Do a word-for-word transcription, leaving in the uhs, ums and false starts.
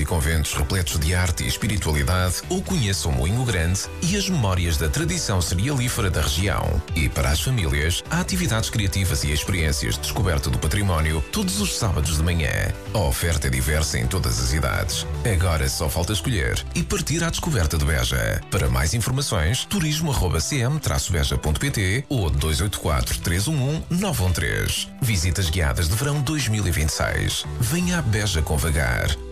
e conventos repletos de arte e espiritualidade, ou conheça o Moinho Grande e as memórias da tradição cerealífera da região. E para as famílias, há atividades criativas e experiências de descoberta do património todos os sábados de manhã. A oferta é diversa em todas as idades. Agora só falta escolher e partir à descoberta de Beja. Para mais informações, turismo arroba c m traço beja ponto p t ou dois oito quatro, três um um, nove um três. Visitas guiadas de verão dois mil e vinte e seis. Venha a Beja com Vagar.